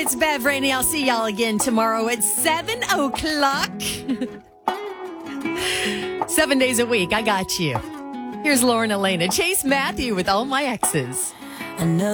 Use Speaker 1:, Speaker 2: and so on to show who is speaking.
Speaker 1: It's Bev Rainey. I'll see y'all again tomorrow at 7 o'clock. 7 days a week. I got you. Here's Lauren Elena. Chase Matthew with All My Exes.
Speaker 2: I know